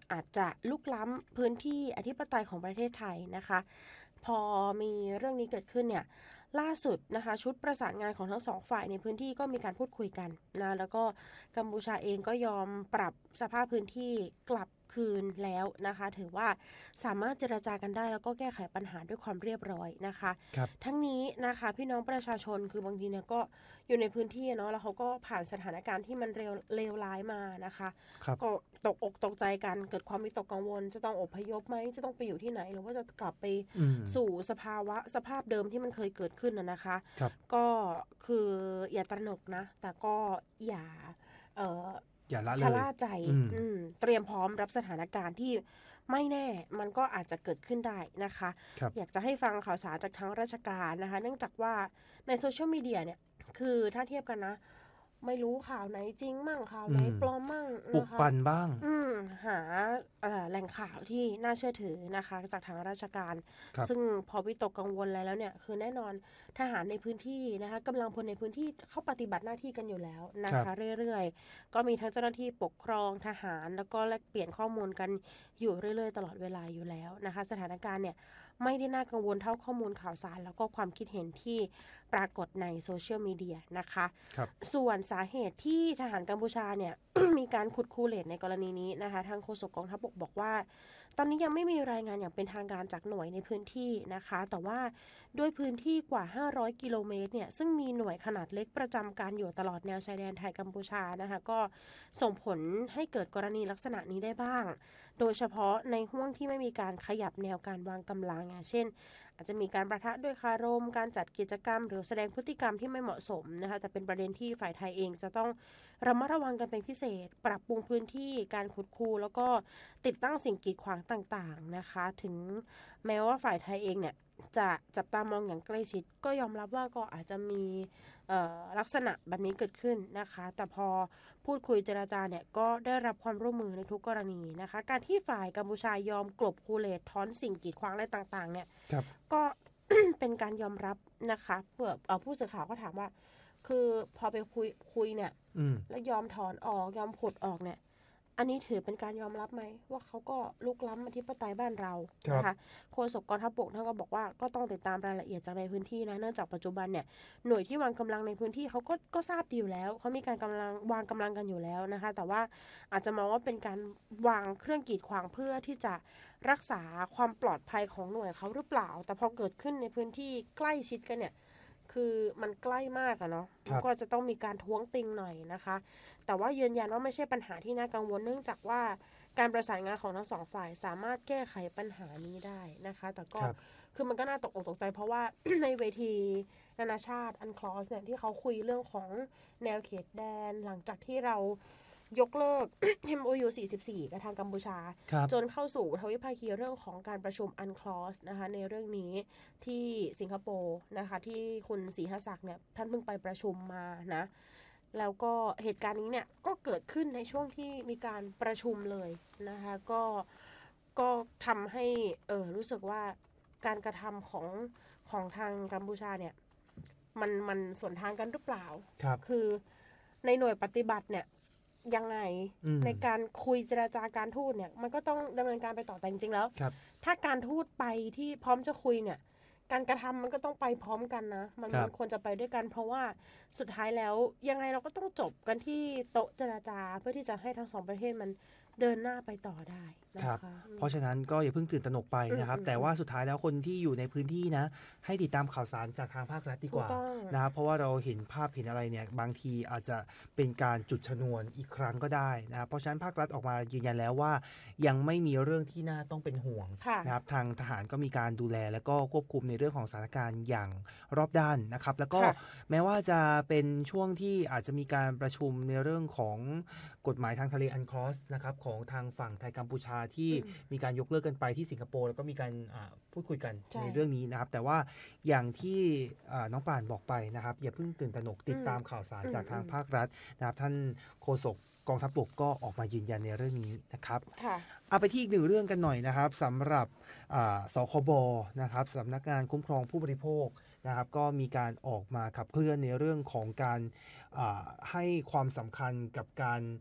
อาจจะลุกล้ำพื้นที่อธิปไตยของประเทศไทยนะคะพอมีเรื่องนี้เกิดขึ้นเนี่ยล่าสุดนะคะชุดประสานงานของทั้งสองฝ่ายในพื้นที่ก็มีการพูดคุยกันนะแล้วก็กัมพูชาเองก็ยอมปรับสภาพพื้นที่กลับคืนแล้วนะคะถือว่าสามารถเจรจากันได้แล้วก็แก้ไขปัญหาด้วยความเรียบร้อยนะคะทั้งนี้นะคะพี่น้องประชาชนคือบางทีเนี่ยก็อยู่ในพื้นที่เนาะแล้วเขาก็ผ่านสถานการณ์ที่มันเลวร้ายมานะคะก็ตกอกตกใจกันเกิดความวิตกกังวลจะต้องอพยพไหมจะต้องไปอยู่ที่ไหนหรือว่าจะกลับไปสู่สภาพเดิมที่มันเคยเกิดขึ้นนะคะก็คืออย่าตระหนกนะแต่ก็อย่าชะล่าใจเตรียมพร้อมรับสถานการณ์ที่ไม่แน่มันก็อาจจะเกิดขึ้นได้นะคะอยากจะให้ฟังข่าวสารจากทางราชการนะคะเนื่องจากว่าในโซเชียลมีเดียเนี่ยคือถ้าเทียบกันนะไม่รู้ข่าวไหนจริงมั่งข่าวไหนปลอมมั่งปุกปั่นบ้างหาแหล่งข่าวที่น่าเชื่อถือนะคะจากทางราชการซึ่งพอวิตกกังวลแล้วเนี่ยคือแน่นอนทหารในพื้นที่นะคะกำลังพลในพื้นที่เขาปฏิบัติหน้าที่กันอยู่แล้วนะคะเรื่อยๆก็มีทั้งเจ้าหน้าที่ปกครองทหารแล้วก็แลกเปลี่ยนข้อมูลกันอยู่เรื่อยๆตลอดเวลาอยู่แล้วนะคะสถานการณ์เนี่ยไม่ได้น่ากังวลเท่าข้อมูลข่าวสารแล้วก็ความคิดเห็นที่ปรากฏในโซเชียลมีเดียนะคะส่วนสาเหตุที่ทหารกัมพูชาเนี่ย มีการขุดคูเลตในกรณีนี้นะคะทางโฆษกกองทัพบกบอกว่าตอนนี้ยังไม่มีรายงานอย่างเป็นทางการจากหน่วยในพื้นที่นะคะแต่ว่าด้วยพื้นที่กว่า500กิโลเมตรเนี่ยซึ่งมีหน่วยขนาดเล็กประจำการอยู่ตลอดแนวชายแดนไทยกัมพูชานะคะก็ส่งผลให้เกิดกรณีลักษณะนี้ได้บ้างโดยเฉพาะในห้วงที่ไม่มีการขยับแนวการวางกำลังเช่นอาจจะมีการประทะด้วยคารมการจัดกิจกรรมหรือแสดงพฤติกรรมที่ไม่เหมาะสมนะคะแต่เป็นประเด็นที่ฝ่ายไทยเองจะต้องระมัดระวังกันเป็นพิเศษปรับปรุงพื้นที่การขุดคูแล้วก็ติดตั้งสิ่งกีดขวางต่างๆนะคะถึงแม้ว่าฝ่ายไทยเองเนี่ยจะจับตามองอย่างใกล้ชิดก็ยอมรับว่าก็อาจจะมีลักษณะแบบนี้เกิดขึ้นนะคะแต่พอพูดคุยเจรจาเนี่ยก็ได้รับความร่วมมือในทุกกรณีนะคะการที่ฝ่ายกัมพูชายอมกลบคูเลตถอนสิ่งกีดขวางอะไรต่างๆเนี่ยก็ เป็นการยอมรับนะคะเพื่อผู้สื่อข่าวก็ถามว่าคือพอไปคุยเนี่ยแล้วยอมถอนออกยอมขุดออกเนี่ยอันนี้ถือเป็นการยอมรับไหมว่าเขาก็ลุกล้ำอธิปไตยบ้านเรานะคะโฆษกกองทัพบกท่านก็บอกว่าก็ต้องติดตามรายละเอียดจากในพื้นที่นะเนื่องจากปัจจุบันเนี่ยหน่วยที่วางกำลังในพื้นที่เขาก็ทราบดีอยู่แล้วเขามีการวางกำลังกันอยู่แล้วนะคะแต่ว่าอาจจะมองว่าเป็นการวางเครื่องกีดขวางเพื่อที่จะรักษาความปลอดภัยของหน่วยเขาหรือเปล่าแต่พอเกิดขึ้นในพื้นที่ใกล้ชิดกันเนี่ยคือมันใกล้มากอะเนาะก็จะต้องมีการท้วงติงหน่อยนะคะแต่ว่ายืนยันว่าไม่ใช่ปัญหาที่น่ากังวลเนื่องจากว่าการประสานงานของทั้งสองฝ่ายสามารถแก้ไขปัญหานี้ได้นะคะแต่ก็คือมันก็น่าตกอกตกใจเพราะว่า ในเวทีนานาชาติอันคลอสเนี่ยที่เขาคุยเรื่องของแนวเขตแดนหลังจากที่เรายกเลิก MOU 44กับทางกัมพูชาจนเข้าสู่ทวิภาคีเรื่องของการประชุมอันคลอสนะคะในเรื่องนี้ที่สิงคโปร์นะคะที่คุณศรีหศักดิ์เนี่ยท่านเพิ่งไปประชุมมานะแล้วก็เหตุการณ์นี้เนี่ยก็เกิดขึ้นในช่วงที่มีการประชุมเลยนะคะก็ทำให้รู้สึกว่าการกระทำของทางกัมพูชาเนี่ยมันสวนทางกันหรือเปล่าคือในหน่วยปฏิบัติเนี่ยยังไงในการคุยเจรจาการทูตเนี่ยมันก็ต้องดำเนินการไปต่อแต่จริงๆแล้วถ้าการทูตไปที่พร้อมจะคุยเนี่ยการกระทำมันก็ต้องไปพร้อมกันนะมันควรจะไปด้วยกันเพราะว่าสุดท้ายแล้วยังไงเราก็ต้องจบกันที่โต๊ะเจรจาเพื่อที่จะให้ทั้งสองประเทศมันเดินหน้าไปต่อได้นะคะเพราะฉะนั้นก็อย่าเพิ่งตื่นตระหนกไปนะครับแต่ว่าสุดท้ายแล้วคนที่อยู่ในพื้นที่นะให้ติดตามข่าวสารจากทางภาครัฐดีกว่านะครับเพราะว่าเราเห็นภาพเห็นอะไรเนี่ยบางทีอาจจะเป็นการจุดชนวนอีกครั้งก็ได้นะครับเพราะฉะนั้นภาครัฐออกมายืนยันแล้วว่ายังไม่มีเรื่องที่น่าต้องเป็นห่วงนะครับทางทหารก็มีการดูแลและก็ควบคุมในเรื่องของสถานการณ์อย่างรอบด้านนะครับแล้วก็แม้ว่าจะเป็นช่วงที่อาจจะมีการประชุมในเรื่องของกฎหมายทางทะเลอันคลอสนะครับของทางฝั่งไทยกัมพูชาที่มีการยกเลิกกันไปที่สิงคโปร์แล้วก็มีการพูดคุยกันในเรื่องนี้นะครับแต่ว่าอย่างที่น้องป่านบอกไปนะครับอย่าเพิ่งตื่นตระหนกติดตามข่าวสารจากทางภาครัฐนะครับท่านโฆษกกองทัพบกก็ออกมายืนยันในเรื่องนี้นะครับเอาไปที่อีกหนึ่งเรื่องกันหน่อยนะครับสำหรับสคบนะครับสำนักงานคุ้มครองผู้บริโภคนะครับก็มีการออกมาขับเคลื่อนในเรื่องของการให้ความสำคัญกับการ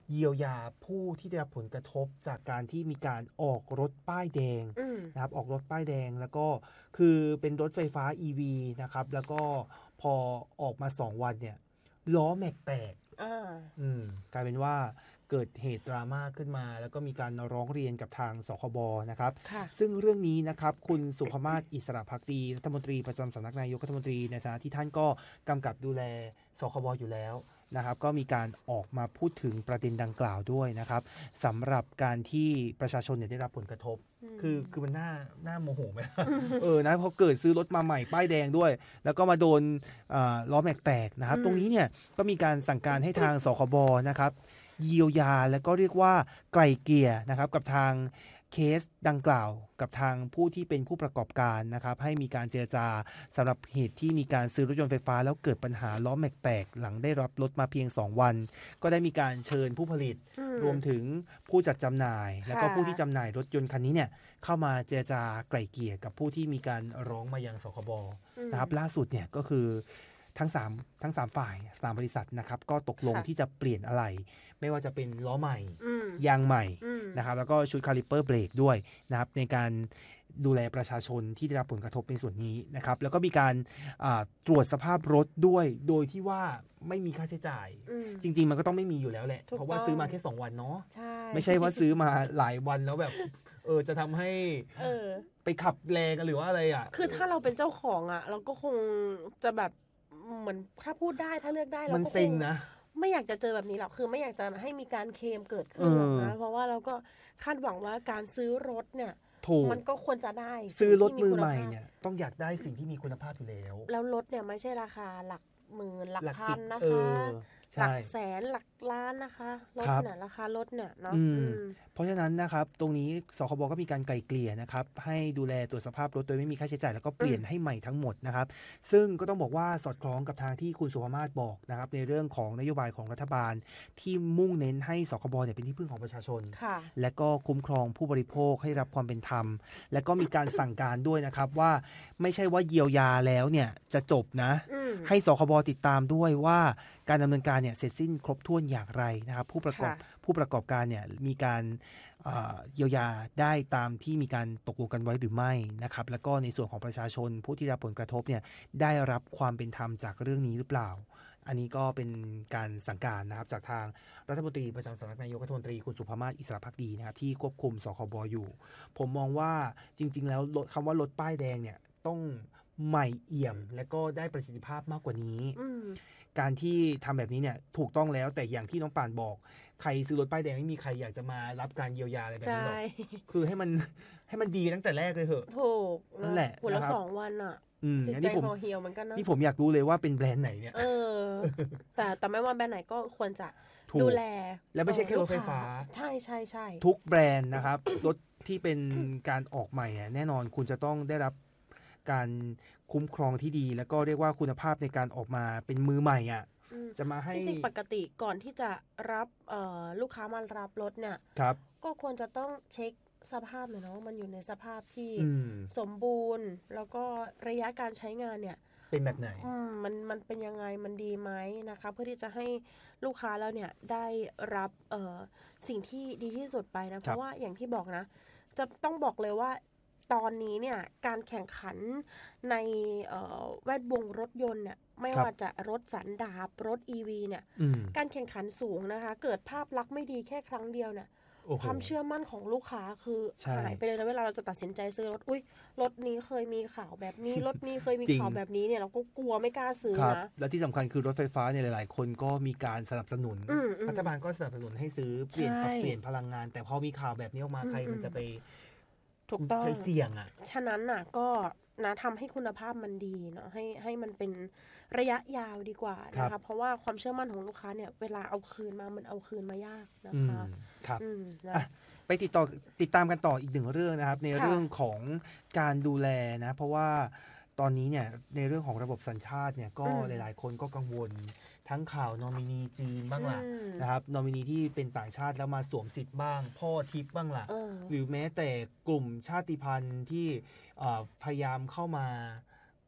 เยียวยาผู้ที่ได้รับผลกระทบจากการที่มีการออกรถป้ายแดงนะครับออกรถป้ายแดงแล้วก็คือเป็นรถไฟฟ้า EV นะครับแล้วก็พอออกมา2วันเนี่ยล้อแม็กแตกกลายเป็นว่าเกิดเหตุดราม่าขึ้นมาแล้วก็มีการร้องเรียนกับทางสคบนะครับซึ่งเรื่องนี้นะครับคุณสุภมาศ อิสระภักดีรัฐมนตรีประจำสำนักนายกรัฐมนตรีในฐานะที่ท่านก็กำกับดูแลสคบอยู่แล้วนะครับก็มีการออกมาพูดถึงประเด็นดังกล่าวด้วยนะครับสำหรับการที่ประชาชนเนี่ยได้รับผลกระทบคือมันน่าโมโหไหม นะเพราะเกิดซื้อรถมาใหม่ป้ายแดงด้วยแล้วก็มาโดนล้อแม็กแตกนะครับตรงนี้เนี่ยก็มีการสั่งการให้ทางสคบนะครับเยียวยาและก็เรียกว่าไกล่เกลี่ยนะครับกับทางเคสดังกล่าวกับทางผู้ที่เป็นผู้ประกอบการนะครับให้มีการเจรจาสำหรับเหตุที่มีการซื้อรถยนต์ไฟฟ้าแล้วเกิดปัญหาล้อแม็กแตกหลังได้รับรถมาเพียง2วันก็ได้มีการเชิญผู้ผลิตรวมถึงผู้จัดจำหน่ายแล้วก็ผู้ที่จำหน่ายรถยนต์คันนี้เนี่ยเข้ามาเจรจาไกล่เกลี่ยกับผู้ที่มีการร้องมายังสคบนะครับล่าสุดเนี่ยก็คือทั้ง3ฝ่าย3บริษัทนะครับก็ตกลงที่จะเปลี่ยนอะไหล่ไม่ว่าจะเป็นล้อใหม่ยางใหม่นะครับแล้วก็ชุดคาลิปเปอร์เบรกด้วยนะครับในการดูแลประชาชนที่ได้รับผลกระทบในส่วนนี้นะครับแล้วก็มีการตรวจสภาพรถด้วยโดยที่ว่าไม่มีค่าใช้จ่ายจริงๆมันก็ต้องไม่มีอยู่แล้วแหละเพราะว่าซื้อมาแค่2วันเนาะไม่ใช่ว่าซื้อมาหลายวันแล้วแบบจะทำให้ไปขับแรงกันหรือว่าอะไรอ่ะคือถ้าเราเป็นเจ้าของอ่ะเราก็คงจะแบบเหมือนถ้าพูดได้ถ้าเลือกได้เราก็มันเซ็งนะไม่อยากจะเจอแบบนี้หรอกคือไม่อยากจะให้มีการเคลมเกิดขึ้นหรอกนะเพราะว่าเราก็คาดหวังว่าการซื้อรถเนี่ยมันก็ควรจะได้ซื้อรถมือใหม่เนี่ยต้องอยากได้สิ่งที่มีคุณภาพอยู่แล้วรถเนี่ยไม่ใช่ราคาหลักหมื่นหลักพันนะคะหลักแสนหลักล้านนะคะรถเนี่ยราคารถเนี่ยเนาะเพราะฉะนั้นนะครับตรงนี้สคบก็มีการไกล่เกลี่ยนะครับให้ดูแลตรวจสภาพรถโดยไม่มีค่าใช้จ่ายแล้วก็เปลี่ยนให้ใหม่ทั้งหมดนะครับซึ่งก็ต้องบอกว่าสอดคล้องกับทางที่คุณสุภมาศบอกนะครับในเรื่องของนโยบายของรัฐบาลที่มุ่งเน้นให้สคบเนี่ยเป็นที่พึ่งของประชาชนและก็คุ้มครองผู้บริโภคให้รับความเป็นธรรมและก็มีการสั่งการด้วยนะครับว่าไม่ใช่ว่าเยียวยาแล้วเนี่ยจะจบนะให้สคบติดตามด้วยว่าการดำเนินการเนี่ยเสร็จสิ้นครบถ้วนอย่างไรนะครับผู้ประกอบการเนี่ยมีการเยียวยาได้ตามที่มีการตกลงกันไว้หรือไม่นะครับแล้วก็ในส่วนของประชาชนผู้ที่รับผลกระทบเนี่ยได้รับความเป็นธรรมจากเรื่องนี้หรือเปล่าอันนี้ก็เป็นการสั่งการนะครับจากทางรัฐมนตรีประจำสำนักนายกรัฐมนตรีคุณสุภมาศ อิสระภักดีนะครับที่ควบคุมสคบอยู่ผมมองว่าจริงๆแล้วคำว่ารถป้ายแดงเนี่ยต้องใหม่เอี่ยมและก็ได้ประสิทธิภาพมากกว่านี้การที่ทำแบบนี้เนี่ยถูกต้องแล้วแต่อย่างที่น้องป่านบอกใครซื้อรถป้ายแดงไม่มีใครอยากจะมารับการเยียวยาอะไรแบบนี้หรอกคือให้มันดีตั้งแต่แรกเลยเถอะถูกนั่นแหละหัวละ2 วันอ่ะจิตใจห่อเหี่ยวเหมือนกันนะนี่ผมอยากรู้เลยว่าเป็นแบรนด์ไหนเนี่ยแต่ไม่ว่าแบรนด์ไหนก็ควรจะดูแลและไม่ใช่แค่รถไฟฟ้าใช่ทุกแบรนด์นะครับรถที่เป็นการออกใหม่แน่นอนคุณจะต้องได้รับการคุ้มครองที่ดีแล้วก็เรียกว่าคุณภาพในการออกมาเป็นมือใหม่อ่ะจะมาให้จริงๆปกติก่อนที่จะรับลูกค้ามารับรถเนี่ยก็ควรจะต้องเช็คสภาพเลยเนาะมันอยู่ในสภาพที่สมบูรณ์แล้วก็ระยะการใช้งานเนี่ยเป็นแบบไหนมันเป็นยังไงมันดีไหมนะคะเพื่อที่จะให้ลูกค้าแล้วเนี่ยได้รับสิ่งที่ดีที่สุดไปนะเพราะว่าอย่างที่บอกนะจะต้องบอกเลยว่าตอนนี้เนี่ยการแข่งขันในแวดวงรถยนต์เนี่ยไม่ว่าจะรถสันดาปรถ EV เนี่ยการแข่งขันสูงนะคะเกิดภาพลักษณ์ไม่ดีแค่ครั้งเดียวเนี่ยความเชื่อมั่นของลูกค้าคือหายไปเลยนะเวลาเราจะตัดสินใจซื้อรถรถนี้เคยมีข่าวแบบนี้รถนี้เคยมีข่าวแบบนี้เนี่ยเราก็กลัวไม่กล้าซื้อนะและที่สำคัญคือรถไฟฟ้าเนี่ยหลายๆคนก็มีการสนับสนุนรัฐบาลก็สนับสนุนให้ซื้อเปลี่ยนพลังงานแต่พอมีข่าวแบบนี้ออกมาใครมันจะไปถูกต้องเสี่ยงอ่ะฉะนั้นน่ะก็นะทำให้คุณภาพมันดีเนาะให้มันเป็นระยะยาวดีกว่านะคะเพราะว่าความเชื่อมั่นของลูกค้าเนี่ยเวลาเอาคืนมามันเอาคืนมายากนะคะครับไปติดตามกันต่ออีกหนึ่งเรื่องนะครับในเรื่องของการดูแลนะเพราะว่าตอนนี้เนี่ยในเรื่องของระบบสัญชาติเนี่ยก็หลายๆคนก็กังวลทั้งข่าวนอมินีจีนบ้างล่ะนะครับนอมินีที่เป็นต่างชาติแล้วมาสวมสิทธิ์บ้างพ่อทิพย์บ้างล่ะหรือแม้แต่กลุ่มชาติพันธุ์ที่พยายามเข้ามา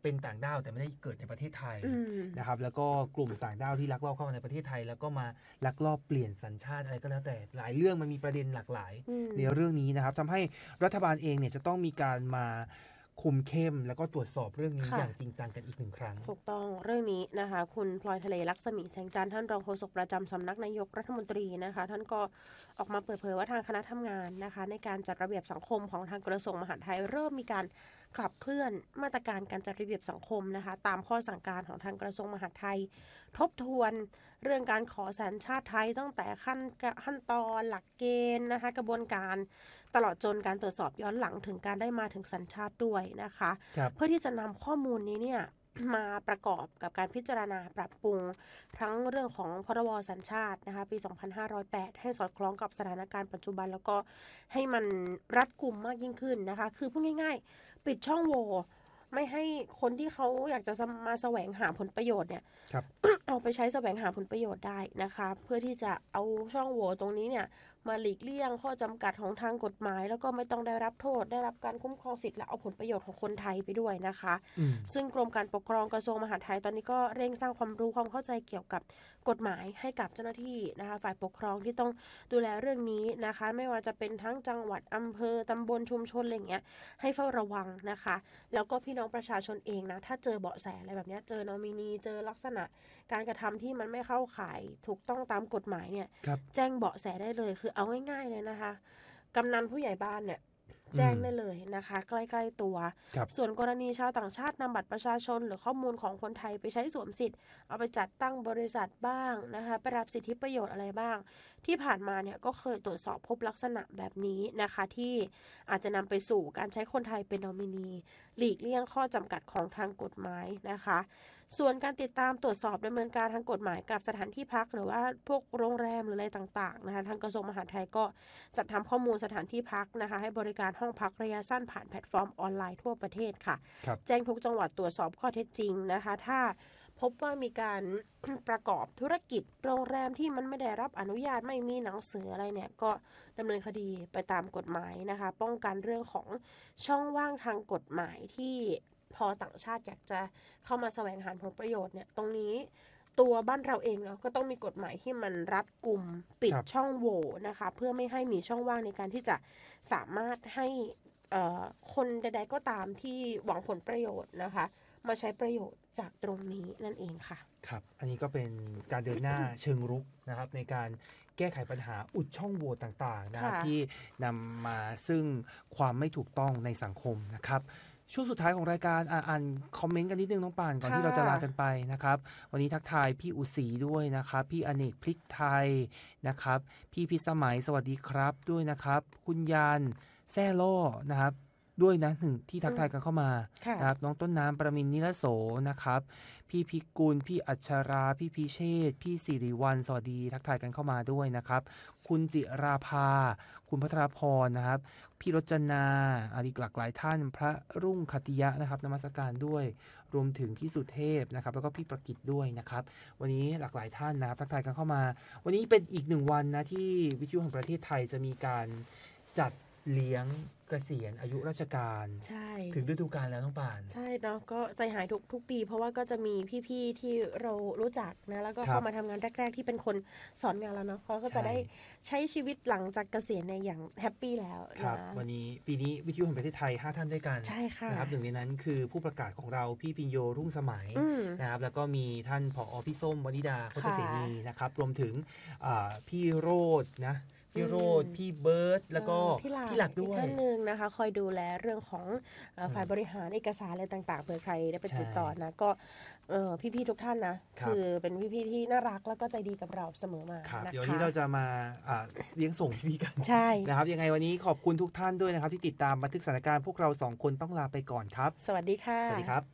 เป็นต่างด้าวแต่ไม่ได้เกิดในประเทศไทยนะครับแล้วก็กลุ่มต่างด้าวที่ลักลอบเข้ามาในประเทศไทยแล้วก็มาลักลอบเปลี่ยนสัญชาติอะไรก็แล้วแต่หลายเรื่องมันมีประเด็นหลากหลายในเรื่องนี้นะครับทำให้รัฐบาลเองเนี่ยจะต้องมีการมาคุมเข้มแล้วก็ตรวจสอบเรื่องนี้อย่างจริงจังกันอีกหนึ่งครั้งถูกต้องเรื่องนี้นะคะคุณพลอยทะเลลักษมีแสงจันทร์ท่านรองโฆษกประจำสำนักนายกรัฐมนตรีนะคะท่านก็ออกมาเปิดเผยว่าทางคณะทำงานนะคะในการจัดระเบียบสังคมของทางกระทรวงมหาดไทยเริ่มมีการขับเคลื่อนมาตรการการจัดระเบียบสังคมนะคะตามข้อสั่งการของทางกระทรวงมหาดไทยทบทวนเรื่องการขอสัญชาติไทยตั้งแต่ขั้นตอนหลักเกณฑ์นะคะกระบวนการตลอดจนการตรวจสอบย้อนหลังถึงการได้มาถึงสัญชาติด้วยนะคะเพื่อที่จะนำข้อมูลนี้เนี่ยมาประกอบกับการพิจารณาปรับปรุงทั้งเรื่องของพรบสัญชาตินะคะปี 2508 ให้สอดคล้องกับสถานการณ์ปัจจุบันแล้วก็ให้มันรัดกุมมากยิ่งขึ้นนะคะคือพูดง่ายๆปิดช่องโหว่ไม่ให้คนที่เขาอยากจะมาแสวงหาผลประโยชน์เนี่ย เอาไปใช้แสวงหาผลประโยชน์ได้นะคะเพื่อที่จะเอาช่องโหว่ตรงนี้เนี่ยมาหลีกเลี่ยงข้อจำกัดของทางกฎหมายแล้วก็ไม่ต้องได้รับโทษได้รับการคุ้มครองสิทธิ์และเอาผลประโยชน์ของคนไทยไปด้วยนะคะซึ่งกรมการปกครองกระทรวงมหาดไทยตอนนี้ก็เร่งสร้างความรู้ความเข้าใจเกี่ยวกับกฎหมายให้กับเจ้าหน้าที่นะคะฝ่ายปกครองที่ต้องดูแลเรื่องนี้นะคะไม่ว่าจะเป็นทั้งจังหวัดอำเภอตำบลชุมชนอะไรอย่างเงี้ยให้เฝ้าระวังนะคะแล้วก็พี่น้องประชาชนเองนะถ้าเจอเบาะแสอะไรแบบนี้เจอนอมินีเจอลักษณะการกระทำที่มันไม่เข้าข่ายถูกต้องตามกฎหมายเนี่ยแจ้งเบาะแสได้เลยคือเอาง่ายๆเลยนะคะกำนันผู้ใหญ่บ้านเนี่ยแจ้งได้เลยนะคะใกล้ๆตัวส่วนกรณีชาวต่างชาตินำบัตรประชาชนหรือข้อมูลของคนไทยไปใช้สวมสิทธิ์เอาไปจัดตั้งบริษัทบ้างนะคะไปรับสิทธิประโยชน์อะไรบ้างที่ผ่านมาเนี่ยก็เคยตรวจสอบพบลักษณะแบบนี้นะคะที่อาจจะนำไปสู่การใช้คนไทยเป็นนอมินีหลีกเลี่ยงข้อจำกัดของทางกฎหมายนะคะส่วนการติดตามตรวจสอบดำเนินการทางกฎหมายกับสถานที่พักหรือว่าพวกโรงแรมหรืออะไรต่างๆนะคะทางกระทรวงมหาดไทยก็จัดทำข้อมูลสถานที่พักนะคะให้บริการห้องพักระยะสั้นผ่านแพลตฟอร์มออนไลน์ทั่วประเทศค่ะแจ้งทุกจังหวัดตรวจสอบข้อเท็จจริงนะคะถ้าพบว่ามีการ ประกอบธุรกิจโรงแรมที่มันไม่ได้รับอนุญาตไม่มีหนังสืออะไรเนี่ยก็ดำเนินคดีไปตามกฎหมายนะคะป้องกันเรื่องของช่องว่างทางกฎหมายที่พอต่างชาติอยากจะเข้ามาแสวงหาผลประโยชน์เนี่ยตรงนี้ตัวบ้านเราเองเนาะก็ต้องมีกฎหมายที่มันรัดกุมปิดช่องโหว่นะคะเพื่อไม่ให้มีช่องว่างในการที่จะสามารถให้คนใดๆก็ตามที่หวังผลประโยชน์นะคะมาใช้ประโยชน์จากตรงนี้นั่นเองค่ะครับอันนี้ก็เป็นการเดินหน้า เชิงรุกนะครับในการแก้ไขปัญหาอุดช่องโหว่ต่างๆนะครับที่นำมาซึ่งความไม่ถูกต้องในสังคมนะครับช่วงสุดท้ายของรายการอ่านคอมเมนต์กันนิดนึงน้องป่านก่อนที่เราจะลากันไปนะครับวันนี้ทักทายพี่อุศรีด้วยนะครับพี่อเนกพริกไทยนะครับพี่พิสมัยสวัสดีครับด้วยนะครับคุณยานแซ่ล่อนะครับด้วยนะหนึ่งที่ทักทายกันเข้ามานะครับน้องต้นน้ำประมินนิรโสนะครับพี่พิกุลพี่อัชราพี่พิเชษพี่สิริวัลย์สวัสดีทักทายกันเข้ามาด้วยนะครับคุณจิราภาคุณพัทรพรนะครับพี่รจนาอีกหลากหลายท่านพระรุ่งคติยะนะครับนมัสการด้วยรวมถึงพี่สุเทพนะครับแล้วก็พี่ประกิตด้วยนะครับวันนี้หลากหลายท่านนะครับทักทายกันเข้ามาวันนี้เป็นอีกหนึ่งวันนะที่วิทยุแห่งประเทศไทยจะมีการจัดเลี้ยงเกษียณอายุราชการถึงฤดูกาลแล้วน้องป่านใช่เนาะก็ใจหายทุกปีเพราะว่าก็จะมีพี่ๆที่เรารู้จักนะแล้วก็เข้ามาทำงานแรกๆที่เป็นคนสอนงานแล้วเนาะเขาก็จะได้ใช้ชีวิตหลังจากเกษียณในอย่างแฮปปี้แล้วครับวันนี้ปีนี้วิทยุแห่งประเทศไทย5ท่านด้วยกันใช่ค่ะนะครับหนึ่งในนั้นคือผู้ประกาศของเราพี่พิญโยรุ่งสมัยนะครับแล้วก็มีท่านผอ.พี่ส้มวนิดาโคจรเสนีนะครับรวมถึงพี่โรจน์นะพี่โรจน์พี่เบิร์ดแล้วก็พี่หลักด้วยท่านหนึ่งนะคะคอยดูแลเรื่องของฝ่ายบริหารเอกสารอะไรต่างๆเผื่อใครได้ไปติดต่อนะก็พี่ๆทุกท่านนะคือเป็นพี่ๆที่น่ารักแล้วก็ใจดีกับเราเสมอมาเดี๋ยวนี้เราจะมาเลี้ยงส่งพี่กันใช่นะครับยังไงวันนี้ขอบคุณทุกท่านด้วยนะครับที่ติดตามบันทึกสถานการณ์พวกเรา2คนต้องลาไปก่อนครับสวัสดีค่ะสวัสดีครับ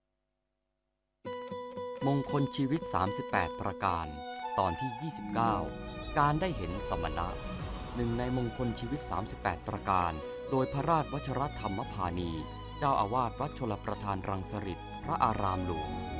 มงคลชีวิต38ประการตอนที่29การได้เห็นสมณะหนึ่งในมงคลชีวิต38ประการโดยพระราชวชรธรรมพานีเจ้าอาวาสวัดชลประทานรังสฤษฎ์พระอารามหลวง